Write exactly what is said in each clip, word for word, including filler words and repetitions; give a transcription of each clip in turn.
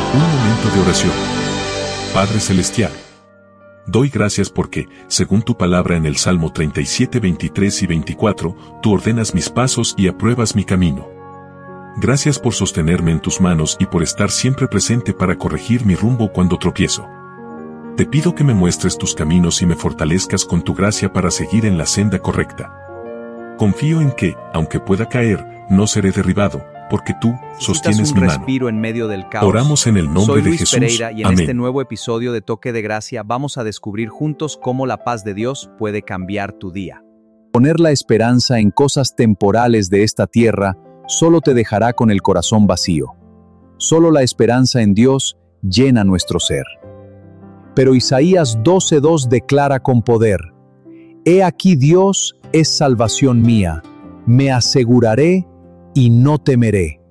Un momento de oración. Padre Celestial, doy gracias porque, según tu palabra en el Salmo treinta y siete, veintitrés y veinticuatro, tú ordenas mis pasos y apruebas mi camino. Gracias por sostenerme en tus manos y por estar siempre presente para corregir mi rumbo cuando tropiezo. Te pido que me muestres tus caminos y me fortalezcas con tu gracia para seguir en la senda correcta. Confío en que, aunque pueda caer, no seré derribado, porque tú sostienes mi mano. Respiro en medio del caos. Oramos en el nombre Soy de Luis Jesús. Pereira y en Amén. este nuevo episodio de Toque de Gracia vamos a descubrir juntos cómo la paz de Dios puede cambiar tu día. Poner la esperanza en cosas temporales de esta tierra solo te dejará con el corazón vacío. Solo la esperanza en Dios llena nuestro ser. Pero Isaías doce dos declara con poder: He aquí Dios es salvación mía, me aseguraré y no temeré.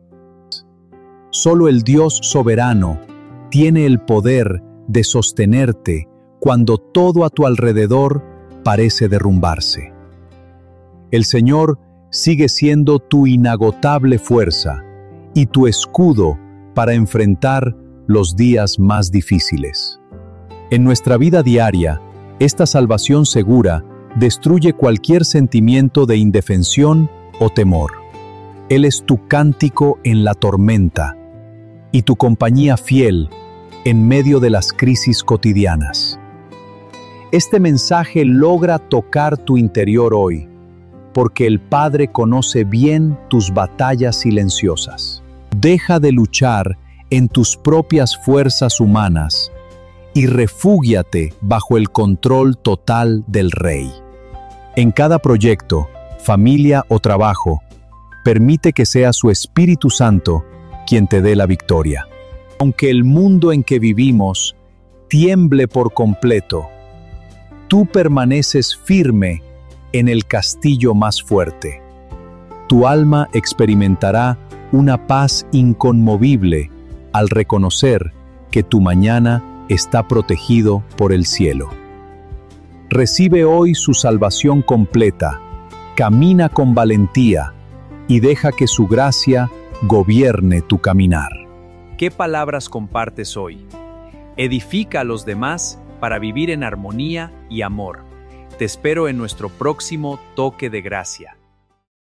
Solo el Dios soberano tiene el poder de sostenerte cuando todo a tu alrededor parece derrumbarse. El Señor sigue siendo tu inagotable fuerza y tu escudo para enfrentar los días más difíciles. En nuestra vida diaria, esta salvación segura destruye cualquier sentimiento de indefensión o temor. Él es tu cántico en la tormenta y tu compañía fiel en medio de las crisis cotidianas. Este mensaje logra tocar tu interior hoy, porque el Padre conoce bien tus batallas silenciosas. Deja de luchar en tus propias fuerzas humanas y refúgiate bajo el control total del Rey. En cada proyecto, familia o trabajo, permite que sea su Espíritu Santo quien te dé la victoria. Aunque el mundo en que vivimos tiemble por completo, tú permaneces firme en el castillo más fuerte. Tu alma experimentará una paz inconmovible al reconocer que tu mañana está protegido por el cielo. Recibe hoy su salvación completa, camina con valentía y deja que su gracia gobierne tu caminar. ¿Qué palabras compartes hoy? Edifica a los demás para vivir en armonía y amor. Te espero en nuestro próximo Toque de Gracia.